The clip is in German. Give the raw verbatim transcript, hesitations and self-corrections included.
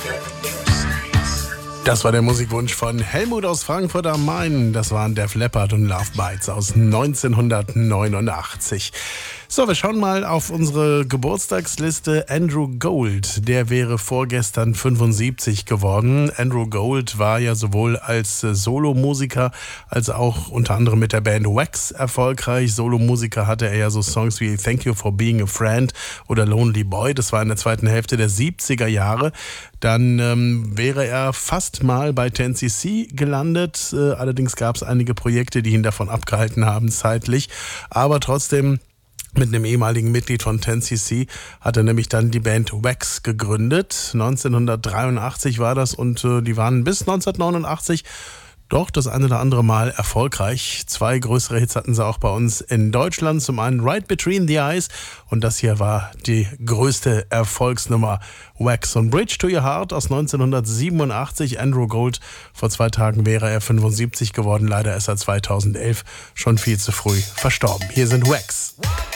Das war der Musikwunsch von Helmut aus Frankfurt am Main. Das waren Def Leppard und Love Bites aus neunzehnhundertneunundachtzig. So, wir schauen mal auf unsere Geburtstagsliste. Andrew Gold, der wäre vorgestern fünfundsiebzig geworden. Andrew Gold war ja sowohl als Solomusiker als auch unter anderem mit der Band Wax erfolgreich. Solomusiker hatte er ja so Songs wie Thank You for Being a Friend oder Lonely Boy. Das war in der zweiten Hälfte der siebziger Jahre. Dann ähm, wäre er fast mal bei ten C C gelandet. Äh, allerdings gab es einige Projekte, die ihn davon abgehalten haben zeitlich. Aber trotzdem, mit einem ehemaligen Mitglied von ten C C hat er nämlich dann die Band Wax gegründet. neunzehnhundertdreiundachtzig war das und äh, die waren bis neunzehnhundertneunundachtzig doch das eine oder andere Mal erfolgreich. Zwei größere Hits hatten sie auch bei uns in Deutschland. Zum einen Right Between the Eyes und das hier war die größte Erfolgsnummer. Wax und Bridge to Your Heart aus neunzehnhundertsiebenundachtzig. Andrew Gold, vor zwei Tagen wäre er fünfundsiebzig geworden. Leider ist er zweitausendelf schon viel zu früh verstorben. Hier sind Wax.